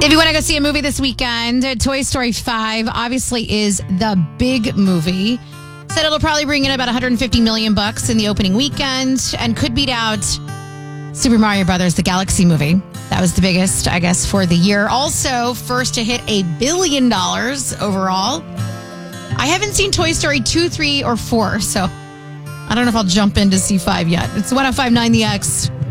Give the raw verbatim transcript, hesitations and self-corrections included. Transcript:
If you want to go see a movie this weekend, Toy Story five obviously is the big movie. Said it'll probably bring in about one hundred fifty million bucks in the opening weekend and could beat out Super Mario Brothers, the Galaxy movie. That was the biggest, I guess, for the year. Also, first to hit a billion dollars overall. I haven't seen Toy Story two, three, or four, so I don't know if I'll jump in to see five yet. It's one oh five point nine The X.